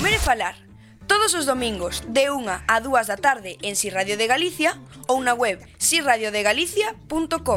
Comer e falar. Todos os domingos de 1 a 2 da tarde en Si Radio de Galicia ou na web siradiodegalicia.com.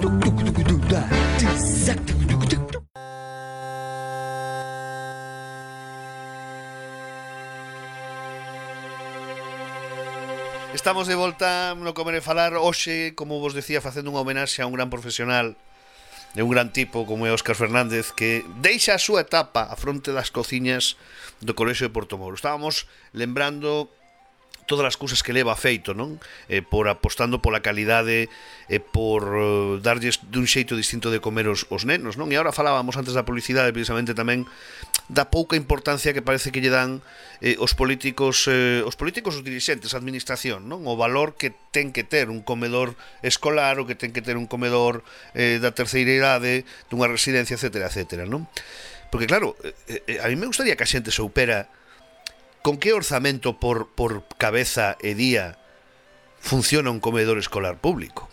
Estamos de volta no Comer e Falar. Hoxe, como vos decía, facendo unha homenaxe a un gran profesional, de un gran tipo como é Óscar Fernández, que deixa a súa etapa a fronte das cociñas do Colexio de Portomoro. Estábamos lembrando todas as cousas que leva feito, non? Por apostando pola calidade e por darlles dun xeito distinto de comer os nenos, non? E agora falábamos antes da publicidade precisamente tamén da pouca importancia que parece que lle dan os políticos, os dirixentes, a administración, non? O valor que ten que ter un comedor escolar, o que ten que ter un comedor da terceira idade, dunha residencia, etcétera, etcétera, non? Porque claro, a mí me gustaría que a xente soupera con que orzamento por cabeza e día funciona un comedor escolar público.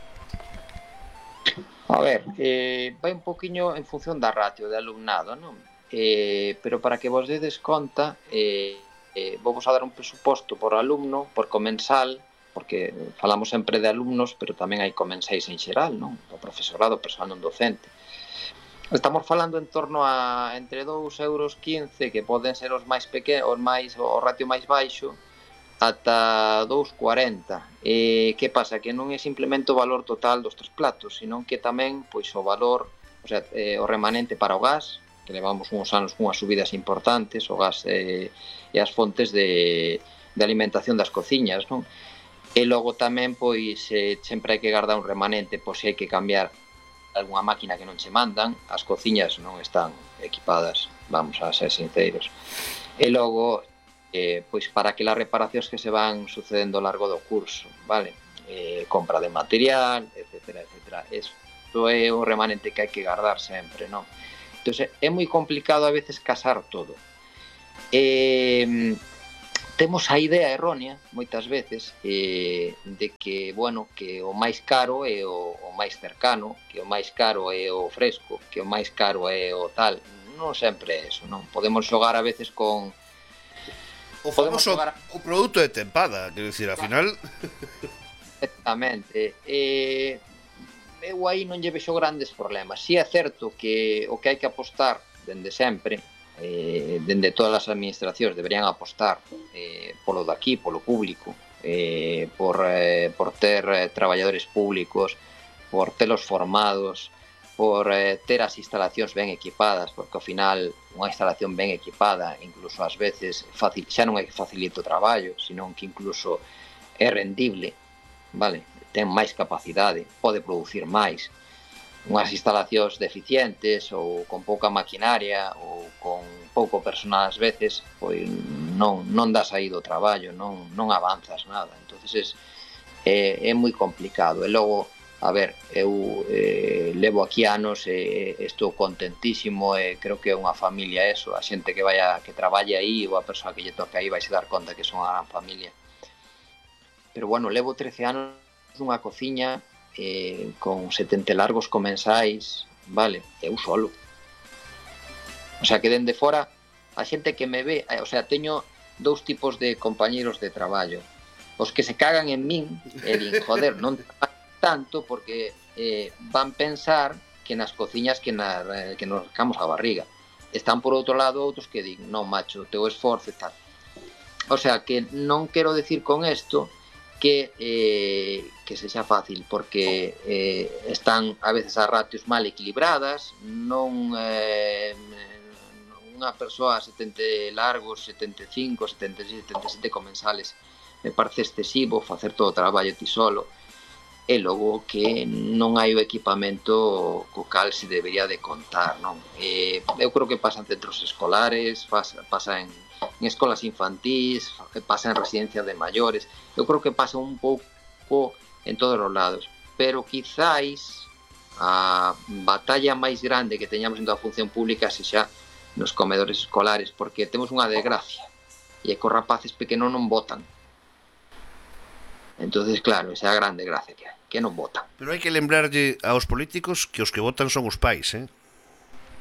A ver, vai un poquinho en función da ratio de alumnado, non? Pero para que vos dedes conta, vou a dar un presuposto por alumno, por comensal, porque falamos sempre de alumnos, pero tamén hai comensáis en xeral, non? O profesorado, o persoal non docente. Estamos falando en torno a entre 2,15 euros, que poden ser os máis pequenos, o ratio máis baixo, ata 2,40. Que pasa? Que non é simplemente o valor total dos tres platos, senón que tamén pois o valor, o sea, o remanente para o gas, que levamos uns anos cunhas subidas importantes, o gas e as fontes de alimentación das cociñas, non? E logo tamén, pois, sempre hai que guardar un remanente, pois se hai que cambiar algunha máquina que non che mandan, as cociñas non están equipadas, vamos a ser sinceros. E logo, pois para aquelas reparacións que se van sucedendo ao largo do curso, vale? Compra de material, etcétera, etcétera. Isto é o remanente que hai que guardar sempre, non? Entón, é moi complicado a veces casar todo. Temos a idea errónea, moitas veces, de que, bueno, que o máis caro é o máis cercano, que o máis caro é o fresco, que o máis caro é o tal. Non sempre é eso, non? Podemos xogar a veces con... O famoso o produto de tempada, quero dicir, ao final... Exactamente. Eu aí non lle vexo grandes problemas. Si é certo que o que hai que apostar dende sempre, dende todas as administracións deberían apostar polo daqui, polo público, por ter traballadores públicos, por telos formados, por ter as instalacións ben equipadas, porque ao final unha instalación ben equipada incluso ás veces xa non é que facilite o traballo, senón que incluso é rendible, vale? Ten máis capacidade, pode producir máis. Unhas instalacións deficientes ou con pouca maquinaria ou con pouco personal ás veces, pois non das aí do traballo, non avanzas nada. Entonces é moi complicado. E logo, a ver, eu levo aquí anos e estou contentísimo e creo que é unha familia eso, a xente que traballe aí ou a persoa que lle toque aí vai se dar conta que son unha gran familia. Pero bueno, levo 13 anos nunha cociña con 70 largos comensais, vale, eu solo. O sea, que dende fora a xente que me ve, o sea, teño dous tipos de compañeiros de traballo. Os que se cagan en min e din, joder, non tanto porque van pensar que nas cociñas que nos rascamos a barriga. Están por outro lado outros que din, non, macho, teu esforzo e tal. O sea, que non quero decir con isto que sexa fácil, porque están a veces as ratios mal equilibradas, non unha persoa 70 largos, 75, 76, 77 comensales me parece excesivo facer todo o traballo ti solo, e logo que non hai o equipamento co cal se debería de contar, non? Eu creo que pasa en centros escolares, pasa en escolas infantís, pasa en residencias de maiores, eu creo que pasa un pouco en todos os lados, pero quizáis a batalla máis grande que teñamos en toda a función pública sexa nos comedores escolares, porque temos unha desgracia, e é que os rapaces pequenos non votan. Entonces, claro, esa é a gran desgracia que non votan. Pero hai que lembrarlle aos políticos que os que votan son os pais,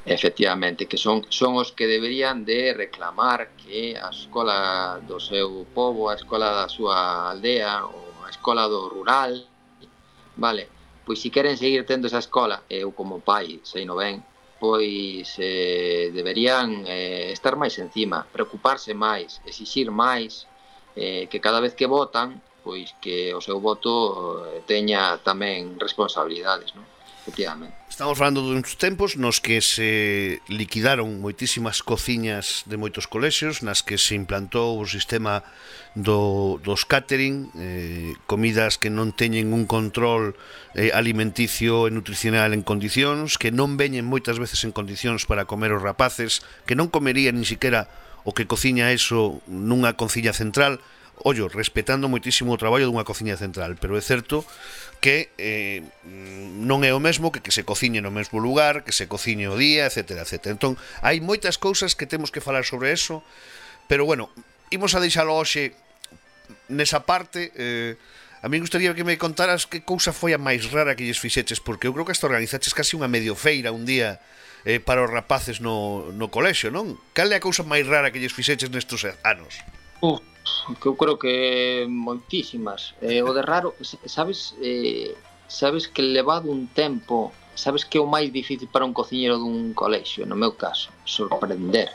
efectivamente, que son os que deberían de reclamar que a escola do seu pobo, a escola da súa aldea ou a escola do rural, vale, pois se queren seguir tendo esa escola, eu como pai sei no ben, pois deberían estar máis encima, preocuparse máis, exixir máis, que cada vez que votan, pois que o seu voto teña tamén responsabilidades, non? Efectivamente. Estamos falando duns tempos nos que se liquidaron moitísimas cociñas de moitos colexios, nas que se implantou o sistema dos catering, comidas que non teñen un control alimenticio e nutricional en condicións, que non veñen moitas veces en condicións para comer os rapaces, que non comerían ni siquiera o que cociña eso nunha cociña central, ollo, respetando moitísimo o traballo dunha cociña central, pero é certo que non é o mesmo que se cociñe no mesmo lugar, que se cociñe o día, etcétera, etcétera. Entón, hai moitas cousas que temos que falar sobre eso, pero bueno, imos a deixalo hoxe nesa parte. A mí gustaría que me contaras que cousa foi a máis rara que lles fixeches, porque eu creo que hasta organizaches casi unha medio feira un día para os rapaces no colexio, non? Cal é a cousa máis rara que lles fixeches nestes anos? Que eu creo que moitísimas. O de raro, sabes que levado un tempo, sabes que é o máis difícil para un cociñeiro dun colexio, no meu caso, sorprender.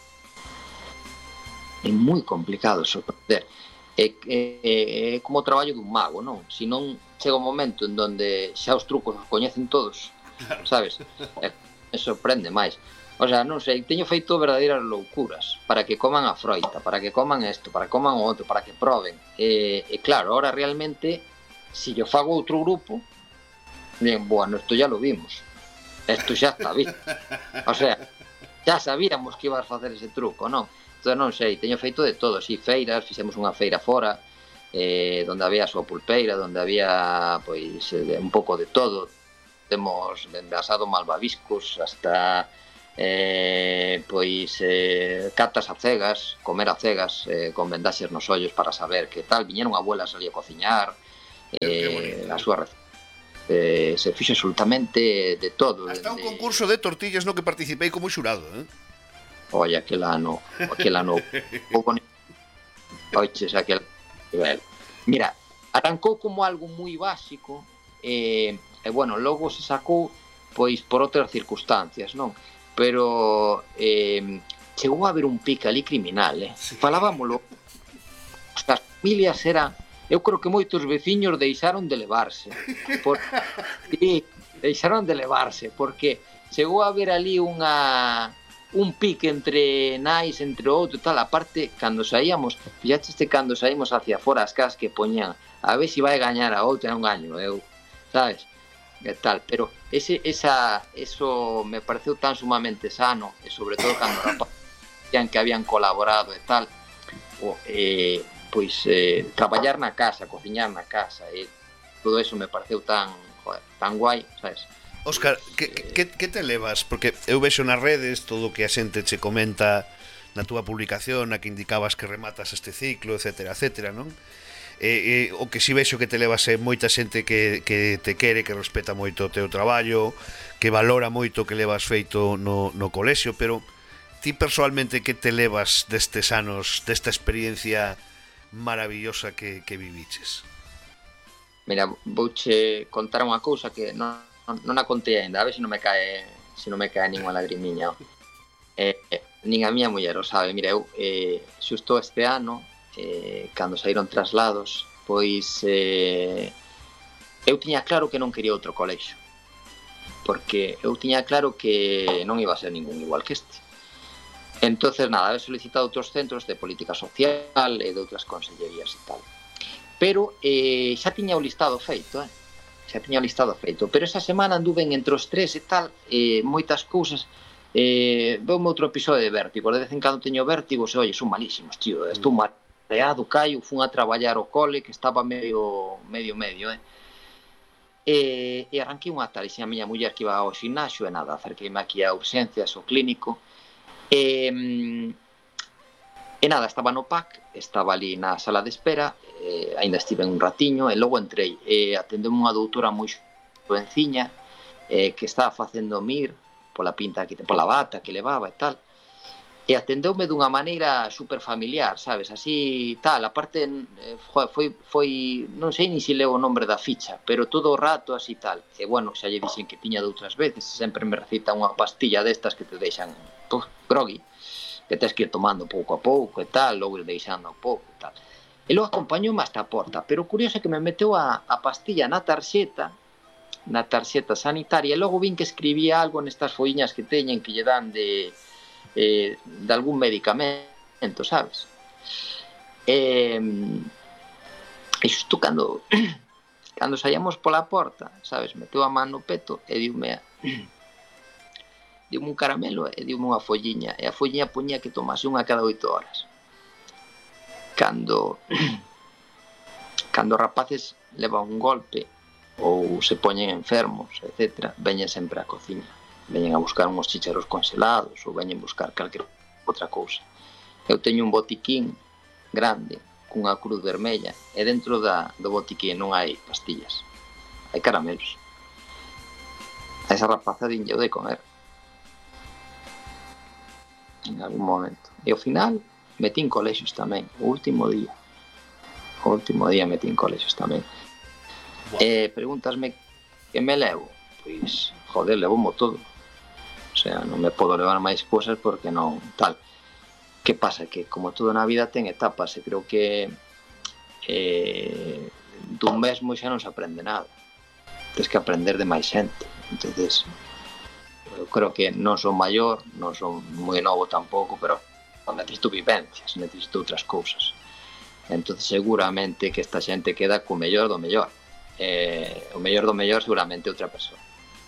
É moi complicado sorprender. É como o traballo dun mago, non? Se non chega un momento en donde xa os trucos os coñecen todos, sabes? Me sorprende máis. O sea, non sei, teño feito verdadeiras loucuras para que coman a froita, para que coman isto, para que coman o outro, para que proben. E claro, ahora realmente, se yo fago outro grupo, bien, bueno, isto ya lo vimos. Isto xa está visto. O sea, xa sabíamos que ibas a facer ese truco, non? Entón, non sei, teño feito de todo, si, feiras, fixemos unha feira fora, donde había a súa pulpeira, donde había, pois, un pouco de todo. Temos dende asado malvaviscos hasta catas a cegas, comer a cegas, con vendaxes nos ollos para saber que tal. Viñeron abuelas ali a cociñar, a súa receta. Se fixo absolutamente de todo. Hasta un concurso de tortillas no que participei como xurado, Oye, aquel ano oiches, aquel nivel. Mira, arrancou como algo moi básico, e bueno, logo se sacou pois por outras circunstancias, non? Pero chegou a haber un pique ali criminal, sí. Falábamolo, as familias eran, eu creo que moitos veciños deixaron de levarse, sí, deixaron de levarse, porque chegou a haber ali un pique entre nais, entre outro, tal. Aparte, cando saíamos, fixaste cando saímos hacia fora, as casas que poñían, a ver se vai gañar a outra, non gaño eu, sabes? E tal, pero eso me pareceu tan sumamente sano, e sobre todo cando rapazan que habían colaborado e tal, traballar na casa, cociñar na casa, e todo eso me pareceu tan guai, sabes? Óscar, que te levas? Porque eu vexo nas redes todo o que a xente che comenta na túa publicación, na que indicabas que rematas este ciclo, etcétera, etcétera, non? O que si vexo que te levas é moita xente que te quere, que respeta moito o teu traballo, que valora moito o que levas feito no colexio, pero ti personalmente que te levas destes anos, desta experiencia maravillosa que viviches? Mira, vouche contar unha cousa que non a contei ainda, a ver se non me cae ninguna lagrimiña. Nin a miña muller o sabe. Mira, eu xusto este ano, cando saíron traslados, pois eu tiña claro que non quería outro colexio, porque eu tiña claro que non iba a ser ningún igual que este. Entonces, nada, he solicitado outros centros de política social e de outras consellerías e tal, pero xa tiña o listado feito, pero esa semana anduven entre os tres e tal, moitas cousas. Veume outro episodio de vértigo, de vez en cando teño vértigos, e oi, son malísimos, tío, estou mareado, caio, fun a traballar ao cole, que estaba medio, e arranquei unha tal, e a miña muller que iba ao gimnasio, e nada, acerqueime aquí a urxencias, ao clínico, e nada, estaba no PAC, estaba ali na sala de espera, ainda estive un ratiño, e logo entrei, e atendeu unha doutora moi jovenciña, que estaba facendo MIR, pola pinta que pola bata que levaba e tal. E atendeume dunha maneira super familiar, sabes, así tal, aparte foi non sei ni se leo o nombre da ficha, pero todo o rato así tal. E bueno, xa lle dixen que tiña de outras veces, sempre me recita unha pastilla destas que te deixan groggy, que tens que ir tomando pouco a pouco e tal, logo ir deixando a pouco e tal. E logo acompañoume hasta a porta, pero o curioso é que me meteu a pastilla na tarxeta sanitaria, e logo vin que escribía algo nestas folliñas que teñen que lle dan de algún medicamento, sabes? E xusto cando saíamos pola porta, sabes, meteu a man no peto e diume un caramelo e diume unha folliña, e a folliña puñía que tomase unha cada 8 horas. Cando rapaces levan un golpe ou se poñen enfermos, etc., veñen sempre á cociña. Veñen a buscar uns chícharos congelados ou veñen buscar calquer outra cousa. Eu teño un botiquín grande cunha cruz vermella e dentro do botiquín non hai pastillas, hai caramelos. A esa rapaza dinlle o de comer en algún momento. E ao final metín colexios tamén, o último día metín colexios tamén. E pregúntasme que me levo? Pois, joder, levo-mo todo. O sea, non me podo levar máis cousas porque non tal. Que pasa? Que como todo na vida ten etapas e creo que dun mesmo xa non se aprende nada. Tens que aprender de máis xente. Entonces, eu creo que non son maior, non son moi novo tampouco, pero necesito vivencias, necesito outras cousas. Entonces seguramente que esta xente queda co mellor do mellor. O mellor do mellor seguramente outra persoa.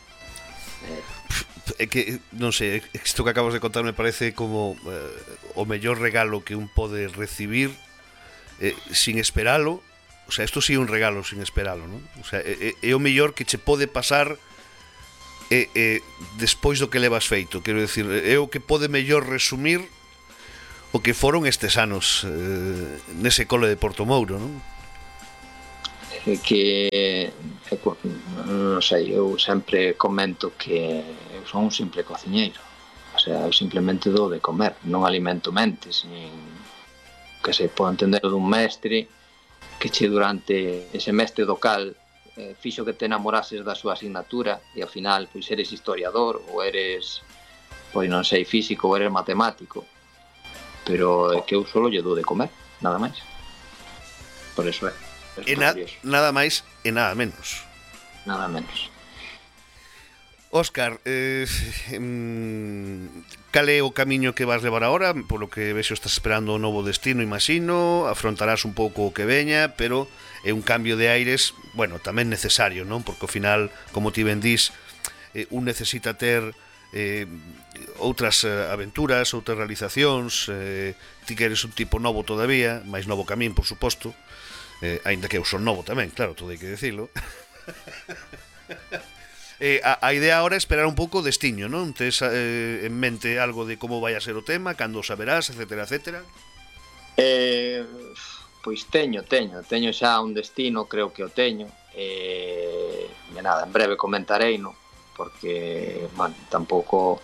É que, non sei, isto que acabas de contar me parece como o mellor regalo que un pode recibir sin esperalo. O sea, isto sí é un regalo sin esperalo, non? O sea, é o mellor que che pode pasar despois do que levas feito. Quero decir, é o que pode mellor resumir o que foron estes anos nese cole de Portomouro, non? Que non sei, eu sempre comento que eu son un simple cociñeiro, o sea, eu simplemente dou de comer, non alimento mentes, nin que se pode entender dun mestre que che durante ese mestre do cal fixo que te enamorases da súa asignatura e ao final pois eres historiador ou eres, pois non sei, físico ou eres matemático, pero é que eu solo lle dou de comer, nada máis. Por eso é. Nada máis e nada menos. Nada menos. Óscar, cal é o camiño que vas levar agora? Polo que vexo estás esperando un novo destino, imagino, afrontarás un pouco o que veña, pero é un cambio de aires, bueno, tamén necesario, non? Porque ao final, como ti ben dís, un necesita ter outras aventuras, outras realizacións, ti que eres un tipo novo todavía, máis novo que a min, por suposto, aínda que eu son novo tamén, claro, todo hai que decirlo. A idea agora é esperar un pouco o destiño, non? Tes en mente algo de como vai a ser o tema, cando o saberás, etcétera, etcétera? Pois teño xa un destino, creo que o teño. E nada, en breve comentarei, non? Porque, bueno, tampouco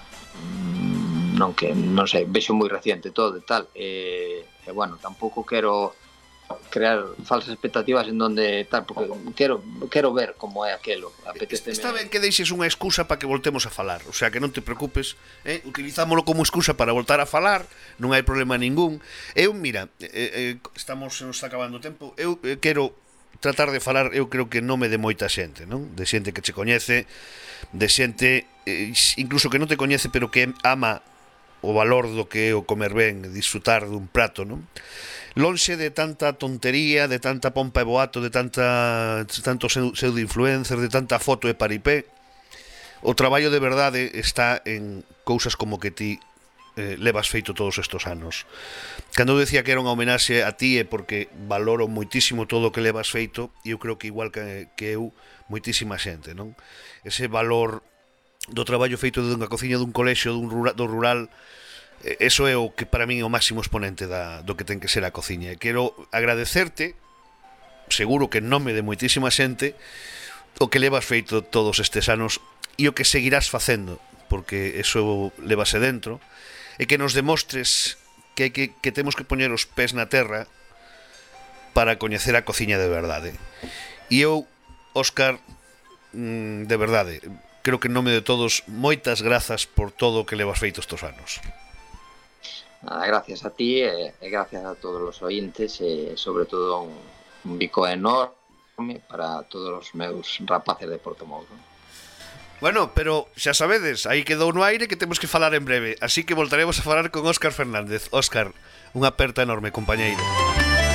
non sei, vexo moi reciente todo e tal. E bueno, tampouco quero crear falsas expectativas en donde tal, porque quero ver como é aquelo. Apetéceme... Está ben que deixes unha excusa para que voltemos a falar, o sea, que non te preocupes, utilizámoslo como excusa para voltar a falar, non hai problema ningún. Eu, mira, nos está acabando o tempo, eu quero tratar de falar, eu creo que non me de moita xente, non? De xente que che coñece, de xente incluso que non te coñece, pero que ama o valor do que é o comer ben, disfrutar dun prato, non? Lonxe de tanta tontería, de tanta pompa e boato, de tanto pseudo-influencer, de tanta foto e paripé, o traballo de verdade está en cousas como que ti levas feito todos estos anos. Cando eu decía que era unha homenaxe a ti é porque valoro moitísimo todo o que levas feito, e eu creo que igual que eu, moitísima xente, non? Ese valor do traballo feito dunha cociña dun colexio, do rural, eso é o que para min é o máximo exponente do que ten que ser a cociña. E quero agradecerte, seguro que en nome de moitísima xente, o que levas feito todos estes anos e o que seguirás facendo, porque eso levase dentro, e que nos demostres que temos que poñer os pés na terra para coñecer a cociña de verdade. E eu, Óscar, de verdade, creo que en nome de todos, moitas grazas por todo o que levas feito estos anos. Nada, gracias a ti e gracias a todos os ointes e sobre todo un bico enorme para todos os meus rapaces de Portomouso. Bueno, pero xa sabedes, aí quedou no aire que temos que falar en breve, así que voltaremos a falar con Óscar Fernández. Óscar, unha aperta enorme, compañeiro.